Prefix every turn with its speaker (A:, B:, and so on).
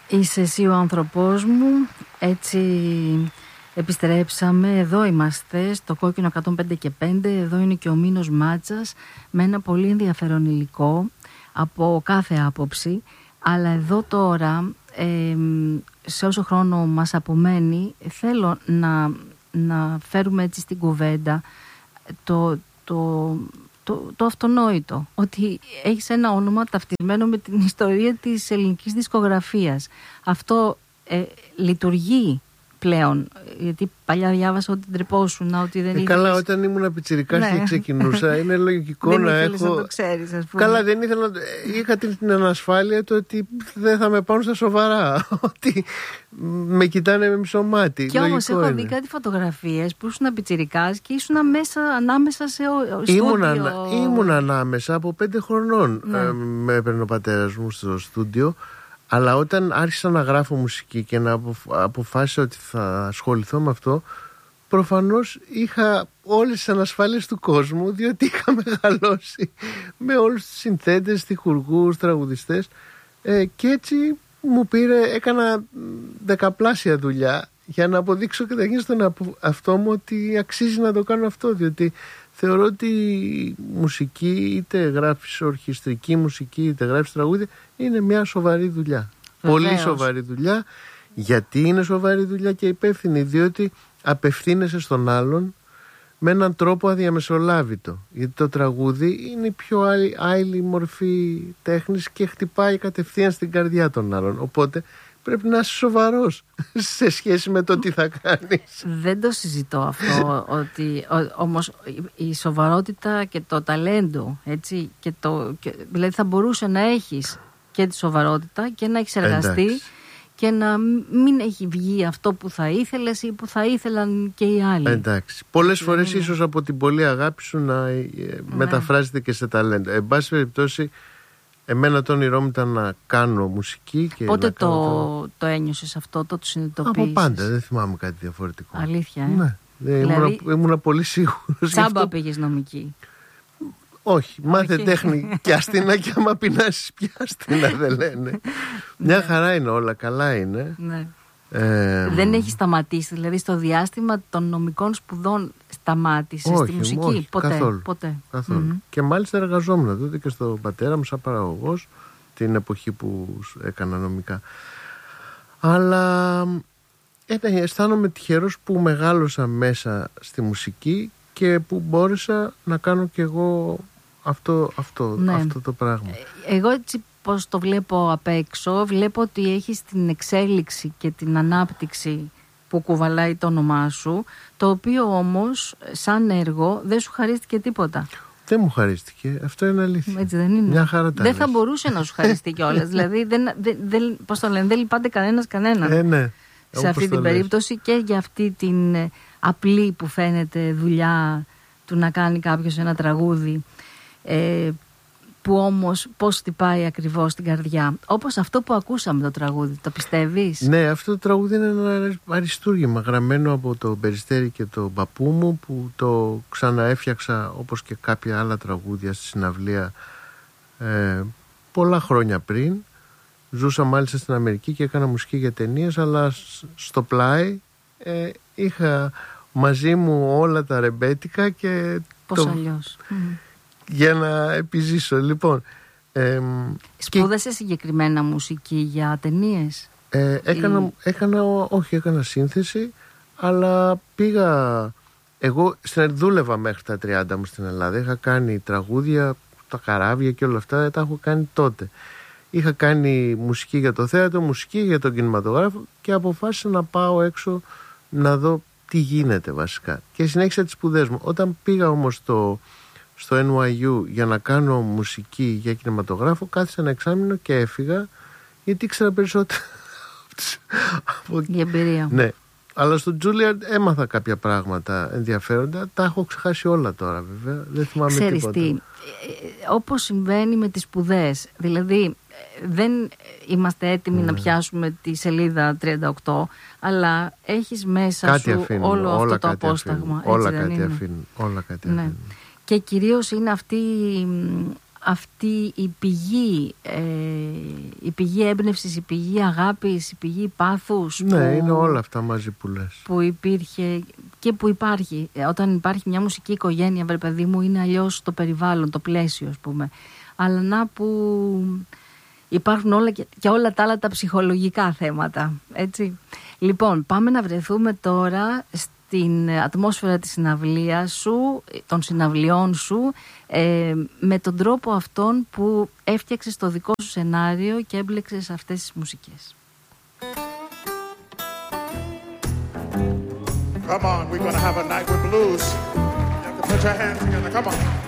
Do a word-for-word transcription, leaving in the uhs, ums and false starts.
A: Είσαι εσύ ο άνθρωπός μου. Έτσι επιστρέψαμε. Εδώ είμαστε στο Κόκκινο εκατόν πέντε και πέντε. Εδώ είναι και ο Μίνος Μάτσας με ένα πολύ ενδιαφέρον υλικό από κάθε άποψη. Αλλά εδώ τώρα, ε, σε όσο χρόνο μας απομένει, θέλω να, να φέρουμε έτσι στην κουβέντα το, το, το, το αυτονόητο. Ότι έχεις ένα όνομα ταυτισμένο με την ιστορία της ελληνικής δισκογραφίας. Αυτό ε, λειτουργεί πλέον, γιατί παλιά διάβασα ότι ντρεπόσουν, ότι δεν
B: ε,
A: ήθελες...
B: Καλά, όταν ήμουν πιτσιρικάς ναι. και ξεκινούσα, είναι λογικό
A: δεν
B: να
A: ήθελες
B: έχω...
A: να το ξέρεις, ας πούμε.
B: Καλά, δεν ήθελα... Είχα την ανασφάλεια το ότι δεν θα με πάρουν στα σοβαρά, ότι με κοιτάνε με μισό μάτι.
A: Και όμως έχω
B: είναι.
A: δει κάτι φωτογραφίες που ήσουν πιτσιρικάς και ήσουν μέσα, ανάμεσα σε στούντιο.
B: Ήμουν, ανα... ήμουν ανάμεσα από πέντε χρονών. Ναι. Ε, με έπαιρνε ο πατέρας μου στο στούντιο. Αλλά όταν άρχισα να γράφω μουσική και να αποφάσισα ότι θα ασχοληθώ με αυτό, προφανώς είχα όλες τις ανασφάλειες του κόσμου, διότι είχα μεγαλώσει με όλους τους συνθέτες, στιχουργούς, τραγουδιστές, ε, και έτσι μου πήρε, έκανα δεκαπλάσια δουλειά για να αποδείξω καταρχήν στον αυτό μου ότι αξίζει να το κάνω αυτό, διότι θεωρώ ότι η μουσική, είτε γράφεις ορχιστρική μουσική είτε γράφεις τραγούδια, είναι μια σοβαρή δουλειά. Βεβαίως. Πολύ σοβαρή δουλειά. Γιατί είναι σοβαρή δουλειά και υπεύθυνη? Διότι απευθύνεσαι στον άλλον με έναν τρόπο αδιαμεσολάβητο. Γιατί το τραγούδι είναι η πιο άειλη μορφή τέχνης και χτυπάει κατευθείαν στην καρδιά των άλλων. Οπότε πρέπει να είσαι σοβαρός σε σχέση με το τι θα κάνεις.
A: Δεν το συζητώ αυτό, ότι ό, όμως η σοβαρότητα και το ταλέντο, έτσι, και το, και, δηλαδή θα μπορούσε να έχεις και τη σοβαρότητα και να έχεις εργαστεί. Εντάξει. Και να μην έχει βγει αυτό που θα ήθελες ή που θα ήθελαν και οι άλλοι.
B: Εντάξει. Πολλές φορές είναι. Ίσως από την πολλή αγάπη σου να ναι. μεταφράζεται και σε ταλέντο. Εν πάση περιπτώσει, εμένα το όνειρό μου ήταν να κάνω μουσική. Και
A: πότε
B: να
A: το,
B: το...
A: το ένιωσες αυτό, το συνειδητοποίησες?
B: Από πάντα, δεν θυμάμαι κάτι διαφορετικό.
A: Αλήθεια, ε?
B: Ναι, δηλαδή, ήμουνα, ήμουνα πολύ σίγουρος.
A: Τσάμπα
B: αυτό...
A: πήγες νομική?
B: Όχι, μάθε Όχι. τέχνη και αστίνα, και άμα πεινάσεις πια αστίνα δεν λένε. Μια χαρά είναι όλα, καλά είναι.
A: Ναι.
B: Ε,
A: δεν έχει σταματήσει, δηλαδή στο διάστημα των νομικών σπουδών σταμάτησε
B: όχι,
A: στη μουσική?
B: Όχι,
A: ποτέ,
B: καθόλου,
A: ποτέ.
B: καθόλου. Mm-hmm. Και μάλιστα εργαζόμουν τότε και στον πατέρα μου σαν παραγωγός την εποχή που έκανα νομικά. Αλλά ε, αισθάνομαι τυχερός που μεγάλωσα μέσα στη μουσική και που μπόρεσα να κάνω κι εγώ αυτό, αυτό, ναι. αυτό το πράγμα.
A: Εγώ έτσι πως το βλέπω απ' έξω, βλέπω ότι έχεις την εξέλιξη και την ανάπτυξη που κουβαλάει το όνομά σου, το οποίο όμως σαν έργο δεν σου χαρίστηκε τίποτα.
B: Δεν μου χαρίστηκε, αυτό είναι αλήθεια.
A: Έτσι δεν είναι?
B: Μια χαρά τα
A: δεν θα μπορούσε να σου χαριστεί κιόλας. Δηλαδή δεν, δεν, δεν, πώς το λένε, δεν λυπάται κανένας κανέναν.
B: Ε, ναι.
A: Σε αυτή την περίπτωση και για αυτή την απλή που φαίνεται δουλειά του να κάνει κάποιος ένα τραγούδι, ε, που όμως πώς χτυπάει ακριβώς την καρδιά. Όπως αυτό που ακούσαμε το τραγούδι, το πιστεύεις?
B: Ναι, αυτό το τραγούδι είναι ένα αριστούργημα γραμμένο από το Περιστέρι και το παππού μου, που το ξαναέφτιαξα όπως και κάποια άλλα τραγούδια στη συναυλία ε, πολλά χρόνια πριν. Ζούσα μάλιστα στην Αμερική και έκανα μουσική για ταινίες, αλλά στο πλάι ε, είχα μαζί μου όλα τα ρεμπέτικα και
A: πώς
B: το...
A: αλλιώς
B: για να επιζήσω. Λοιπόν, ε,
A: σπούδασε και... συγκεκριμένα μουσική για ταινίες?
B: Ε, έκανα, ή... έκανα, όχι, έκανα σύνθεση, αλλά πήγα. Εγώ δούλευα μέχρι τα τριάντα μου στην Ελλάδα. Είχα κάνει τραγούδια, τα καράβια και όλα αυτά, τα έχω κάνει τότε. Είχα κάνει μουσική για το θέατρο, μουσική για τον κινηματογράφο και αποφάσισα να πάω έξω να δω τι γίνεται βασικά. Και συνέχισα τις σπουδές μου. Όταν πήγα όμως στο, στο Εν Γουάι Γιου για να κάνω μουσική για κινηματογράφο, κάθισα ένα εξάμηνο και έφυγα, γιατί ήξερα περισσότερο.
A: Η εμπειρία.
B: Ναι. Αλλά στο Juilliard έμαθα κάποια πράγματα ενδιαφέροντα. Τα έχω ξεχάσει όλα τώρα βέβαια. Δεν θυμάμαι
A: Ξέρεις
B: τίποτα.
A: τι, όπως συμβαίνει με τις σπουδές, δηλαδή δεν είμαστε έτοιμοι mm. να πιάσουμε τη σελίδα τριάντα οκτώ, αλλά έχεις μέσα
B: κάτι
A: σου
B: αφήνουν,
A: όλο αυτό
B: όλα
A: το απόσταγμα.
B: Όλα
A: έτσι
B: κάτι
A: δεν είναι?
B: αφήνουν. Όλα κάτι
A: ναι.
B: αφήνουν.
A: Και κυρίως είναι αυτή αυτή η πηγή, ε, η πηγή έμπνευσης, η πηγή αγάπης, η πηγή πάθους.
B: Ναι,
A: που,
B: είναι όλα αυτά μαζί που λες.
A: Που υπήρχε και που υπάρχει. Όταν υπάρχει μια μουσική οικογένεια, βρε παιδί μου, είναι αλλιώς το περιβάλλον, το πλαίσιο, ας πούμε. Αλλά να που υπάρχουν όλα και, και όλα τα άλλα τα ψυχολογικά θέματα, έτσι. Λοιπόν, πάμε να βρεθούμε τώρα στην ατμόσφαιρα της συναυλίας σου, των συναυλιών σου, ε, με τον τρόπο αυτόν που έφτιαξες το δικό σου σενάριο και έμπλεξες αυτές τις μουσικές.
C: Come on, we're gonna have a night with blues. You have to put your hands together. Come on.